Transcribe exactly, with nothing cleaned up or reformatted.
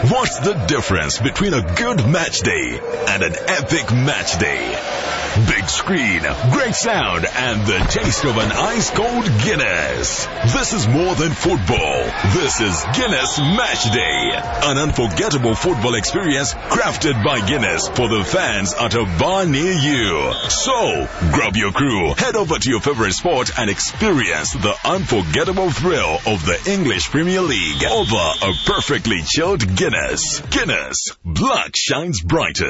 What's the difference between a good match day and an epic match day? Big screen, great sound, and the taste of an ice-cold Guinness. This is more than football. This is Guinness Match Day. An unforgettable football experience crafted by Guinness for the fans at a bar near you. So, grab your crew, head over to your favorite sport and experience the unforgettable thrill of the English Premier League over a perfectly chilled Guinness. Guinness. Black shines brighter.